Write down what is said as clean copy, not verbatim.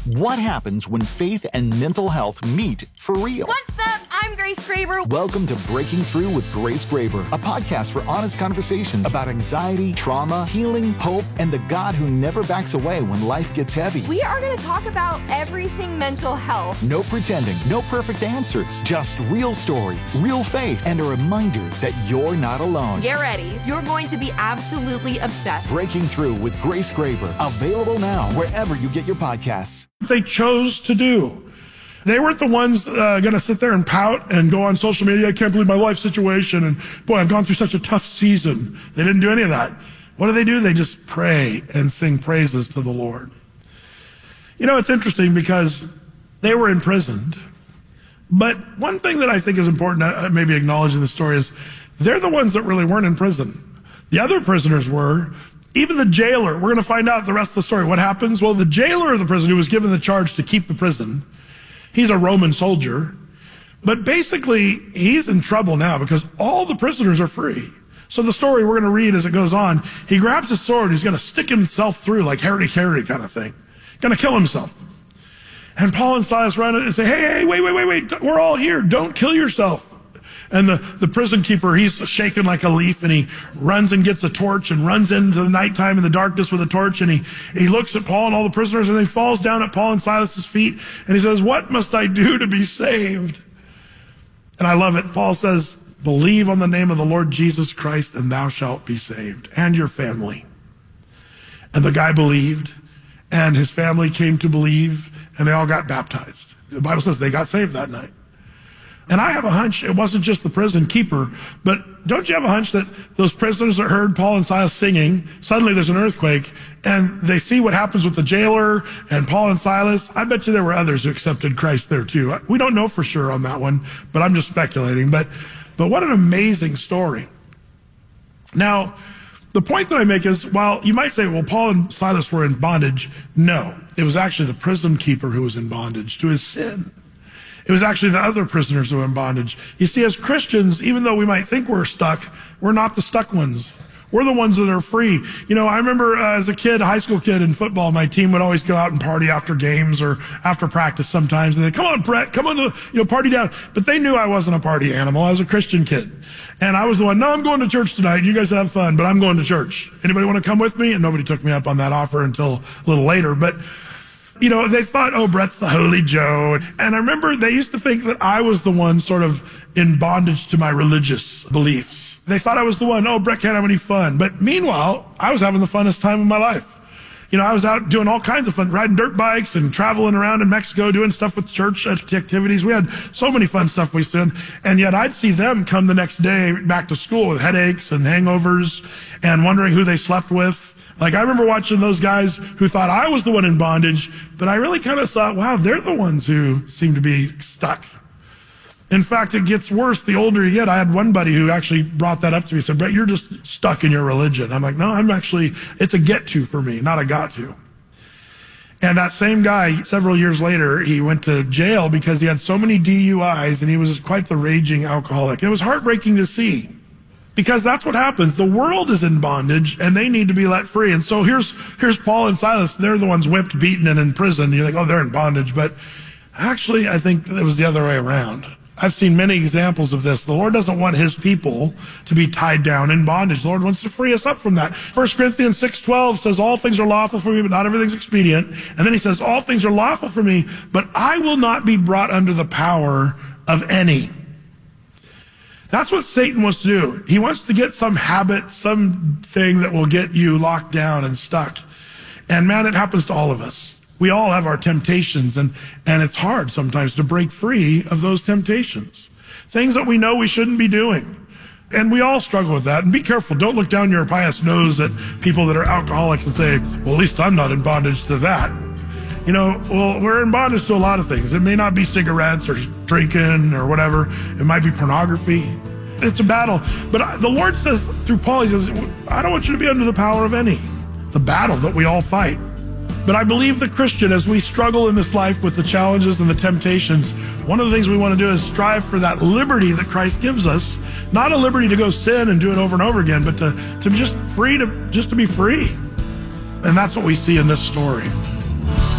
What happens when faith and mental health meet for real? What's up? I'm Grace Graber. Welcome to Breaking Through with Grace Graber, a podcast for honest conversations about anxiety, trauma, healing, hope, and the God who never backs away when life gets heavy. We are going to talk about everything mental health. No pretending, no perfect answers, just real stories, real faith, and a reminder that you're not alone. Get ready. You're going to be absolutely obsessed. Breaking Through with Grace Graber, available now wherever you get your podcasts. They chose to do. They weren't the ones going to sit there and pout and go on social media. I can't believe my life situation. And boy, I've gone through such a tough season. They didn't do any of that. What do? They just pray and sing praises to the Lord. You know, it's interesting because they were imprisoned. But one thing that I think is important to maybe acknowledge in the story is they're the ones that really weren't in prison. The other prisoners were. Even the jailer, we're going to find out the rest of the story. What happens? Well, the jailer of the prison who was given the charge to keep the prison, he's a Roman soldier. But basically, he's in trouble now because all the prisoners are free. So the story we're going to read as it goes on, he grabs his sword, he's going to stick himself through like harity-carity kind of thing. Going to kill himself. And Paul and Silas run in and say, hey, wait, we're all here. Don't kill yourself. And the prison keeper, he's shaking like a leaf, and he runs and gets a torch and runs into the nighttime in the darkness with a torch, and he looks at Paul and all the prisoners, and he falls down at Paul and Silas's feet, and he says, what must I do to be saved? And I love it. Paul says, believe on the name of the Lord Jesus Christ, and thou shalt be saved, and your family. And the guy believed, and his family came to believe, and they all got baptized. The Bible says they got saved that night. And I have a hunch it wasn't just the prison keeper, but don't you have a hunch that those prisoners that heard Paul and Silas singing, suddenly there's an earthquake, and they see what happens with the jailer and Paul and Silas? I bet you there were others who accepted Christ there too. We don't know for sure on that one, but I'm just speculating. But what an amazing story. Now, the point that I make is, while you might say, well, Paul and Silas were in bondage, no. It was actually the prison keeper who was in bondage to his sin. It was actually the other prisoners who were in bondage. You see, as Christians, even though we might think we're stuck, we're not the stuck ones. We're the ones that are free. You know, I remember as a kid, a high school kid in football, my team would always go out and party after games or after practice sometimes. And they'd, come on, Brett, come on, party down. But they knew I wasn't a party animal. I was a Christian kid. And I was the one, no, I'm going to church tonight. You guys have fun, but I'm going to church. Anybody want to come with me? And nobody took me up on that offer until a little later. But you know, they thought, oh, Brett's the Holy Joe. And I remember they used to think that I was the one sort of in bondage to my religious beliefs. They thought I was the one, oh, Brett can't have any fun. But meanwhile, I was having the funnest time of my life. You know, I was out doing all kinds of fun, riding dirt bikes and traveling around in Mexico, doing stuff with church activities. We had so many fun stuff we did. And yet I'd see them come the next day back to school with headaches and hangovers and wondering who they slept with. Like, I remember watching those guys who thought I was the one in bondage, but I really kind of thought, wow, they're the ones who seem to be stuck. In fact, it gets worse the older you get. I had one buddy who actually brought that up to me. He said, Brett, you're just stuck in your religion. I'm like, no, it's a get to for me, not a got to. And that same guy, several years later, he went to jail because he had so many DUIs and he was quite the raging alcoholic. It was heartbreaking to see. Because that's what happens. The world is in bondage, and they need to be let free. And so here's Paul and Silas. They're the ones whipped, beaten, and in prison. You're like, oh, they're in bondage. But actually, I think it was the other way around. I've seen many examples of this. The Lord doesn't want his people to be tied down in bondage. The Lord wants to free us up from that. 1 Corinthians 6:12 says, all things are lawful for me, but not everything's expedient. And then he says, all things are lawful for me, but I will not be brought under the power of any. That's what Satan wants to do. He wants to get some habit, something that will get you locked down and stuck. And man, it happens to all of us. We all have our temptations, and it's hard sometimes to break free of those temptations. Things that we know we shouldn't be doing. And we all struggle with that. And be careful. Don't look down your pious nose at people that are alcoholics and say, well, at least I'm not in bondage to that. You know, well, we're in bondage to a lot of things. It may not be cigarettes or drinking or whatever. It might be pornography. It's a battle. But the Lord says, through Paul, he says, I don't want you to be under the power of any. It's a battle that we all fight. But I believe the Christian, as we struggle in this life with the challenges and the temptations, one of the things we want to do is strive for that liberty that Christ gives us. Not a liberty to go sin and do it over and over again, but to be just free, to be free. And that's what we see in this story.